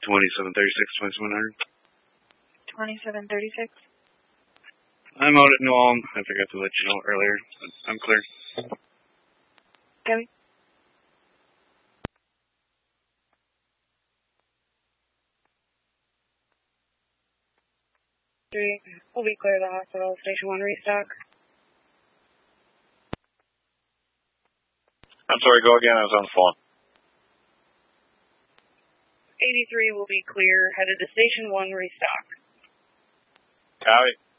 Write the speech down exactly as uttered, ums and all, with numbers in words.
twenty-seven thirty-six, twenty-seven hundred. twenty-seven thirty-six. I'm out at New Ulm. I forgot to let you know earlier, but I'm clear. Copy. Three. We'll be clear of the hospital. Station one restock. I'm sorry, go again. I was on the phone. eighty-three will be clear. Headed to station one restock. Copy.